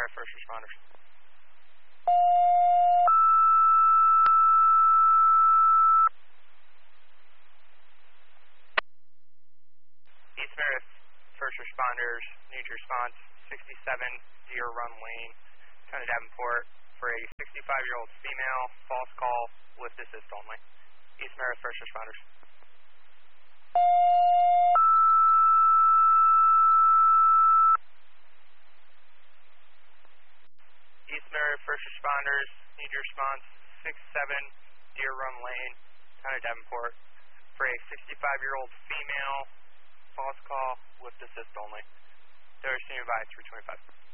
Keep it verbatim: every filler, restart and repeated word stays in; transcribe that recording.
by first responders. East Meredith, first responders, need your response, sixty-seven Deer Run Lane, Town of Davenport, for a sixty-five-year-old female, false call, with assist only. East Meredith, first responders. East Meredith, first responders, need your response, six seven Deer Run Lane, Town of Davenport, for a sixty-five-year-old female, false call, with assist only. They're standing by three twenty-five.